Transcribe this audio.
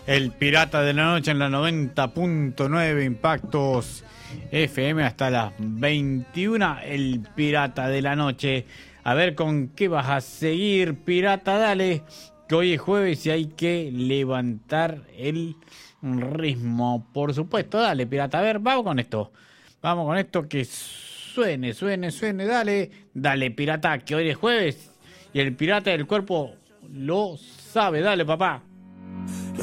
El Pirata de la Noche en la 90.9 Impactos FM hasta las 21. El Pirata de la Noche. A ver con qué vas a seguir, Pirata, dale. Que hoy es jueves y hay que levantar el ritmo. Por supuesto, dale, Pirata. A ver, vamos con esto. Vamos con esto que suene, dale. Dale, Pirata, que hoy es jueves y el Pirata del Cuerpo lo sabe. Dale, papá.